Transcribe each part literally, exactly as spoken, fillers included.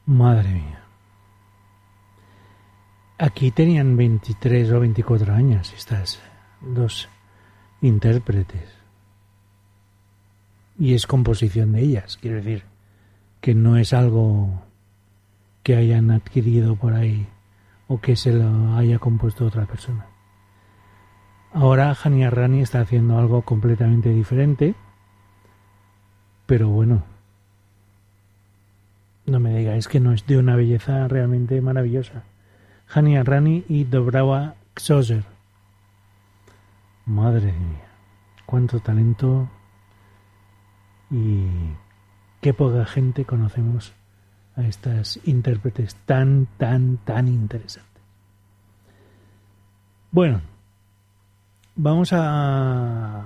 Madre mía. Aquí tenían veintitrés o veinticuatro años estas dos intérpretes. Y es composición de ellas, quiero decir, que no es algo que hayan adquirido por ahí o que se lo haya compuesto otra persona. Ahora Hania Rani está haciendo algo completamente diferente, pero bueno, no me digáis que no es de una belleza realmente maravillosa. Hania Rani y Dobrava Xoser. Madre mía, cuánto talento y qué poca gente conocemos a estas intérpretes tan, tan, tan interesantes. Bueno, vamos a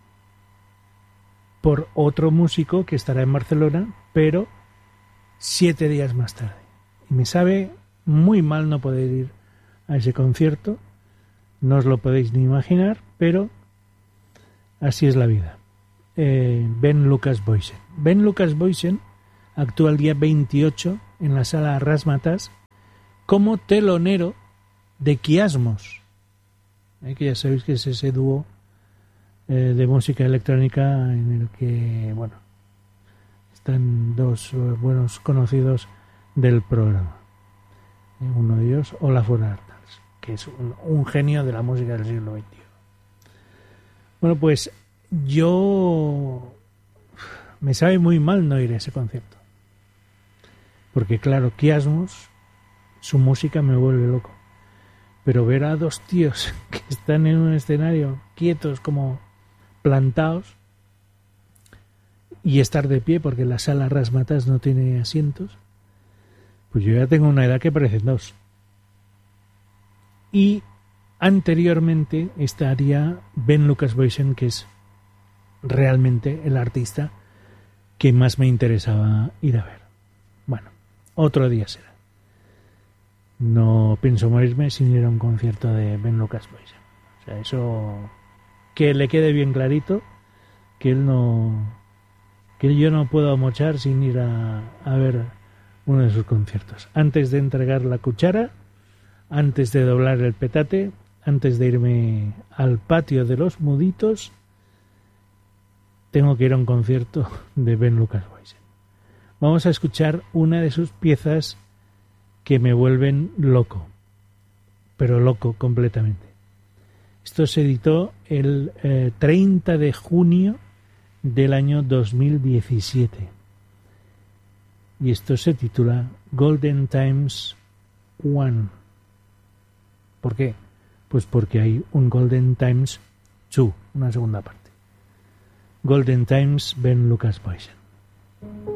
por otro músico que estará en Barcelona, pero siete días más tarde. Y me sabe muy mal no poder ir a ese concierto, no os lo podéis ni imaginar, pero así es la vida. Eh, Ben Lucas Boysen. Ben Lucas Boysen actúa el día veintiocho en la sala Razzmatazz como telonero de Kiasmos, eh, que ya sabéis que es ese dúo eh, de música electrónica en el que, bueno, están dos eh, buenos conocidos del programa. Eh, uno de ellos, Olafur Arnalds, que es un, un genio de la música del siglo veintiuno. Bueno, pues yo me sabe muy mal no ir a ese concierto. Porque claro, Kiasmos, su música me vuelve loco. Pero ver a dos tíos que están en un escenario quietos, como plantados, y estar de pie porque la sala Razzmatazz no tiene asientos, pues yo ya tengo una edad que parecen dos. Y anteriormente estaría Ben Lucas Boysen, que es realmente el artista que más me interesaba ir a ver. Bueno, otro día será. No pienso morirme sin ir a un concierto de Ben Lucas Boysen. O sea, eso que le quede bien clarito, que él no, que yo no puedo mochar sin ir a, a ver uno de sus conciertos. Antes de entregar la cuchara, antes de doblar el petate, antes de irme al patio de los muditos, tengo que ir a un concierto de Ben Lucas Boysen. Vamos a escuchar una de sus piezas que me vuelven loco, pero loco completamente. Esto se editó el eh, treinta de junio del año dos mil diecisiete. Y esto se titula Golden Times One. ¿Por qué? Pues porque hay un Golden Times Two, una segunda parte. Golden Times, Ben Lucas Boysen.